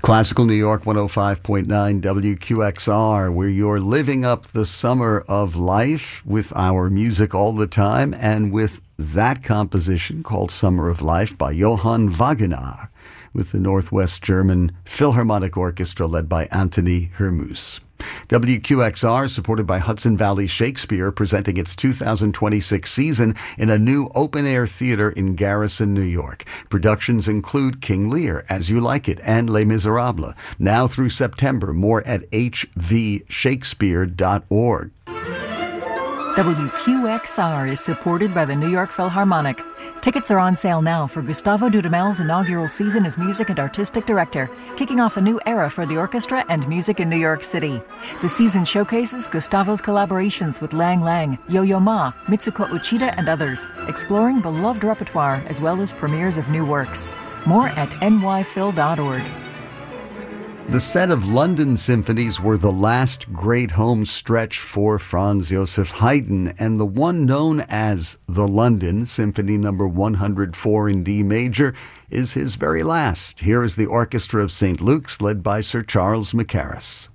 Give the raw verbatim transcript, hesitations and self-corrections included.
Classical New York one oh five point nine W Q X R, where you're living up the summer of life with our music all the time, and with that composition called Summer of Life by Johann Wagenaar, with the Northwest German Philharmonic Orchestra led by Anthony Hermus. W Q X R, supported by Hudson Valley Shakespeare, presenting its two thousand twenty-six season in a new open-air theater in Garrison, New York. Productions include King Lear, As You Like It, and Les Miserables. Now through September, more at h v shakespeare dot org. W Q X R is supported by the New York Philharmonic. Tickets are on sale now for Gustavo Dudamel's inaugural season as music and artistic director, kicking off a new era for the orchestra and music in New York City. The season showcases Gustavo's collaborations with Lang Lang, Yo-Yo Ma, Mitsuko Uchida, and others, exploring beloved repertoire as well as premieres of new works. More at n y phil dot org. The set of London symphonies were the last great home stretch for Franz Joseph Haydn, and the one known as the London Symphony Number one hundred four in D major is his very last. Here is the Orchestra of Saint Luke's, led by Sir Charles Mackerras.